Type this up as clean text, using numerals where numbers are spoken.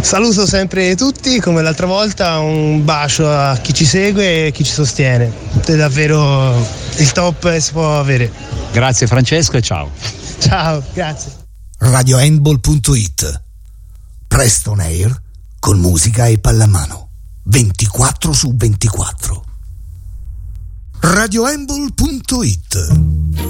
Saluto sempre tutti, come l'altra volta, un bacio a chi ci segue e chi ci sostiene. È davvero il top che si può avere. Grazie Francesco e ciao. Ciao, grazie. RadioHandball.it. Presto on air con musica e pallamano 24/24. RadioHandball.it.